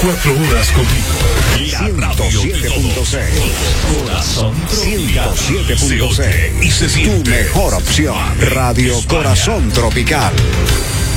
24 horas contigo. La 107.6. Corazón Tropical. 107.6. Y se siente. Tu mejor opción. Radio Corazón Tropical.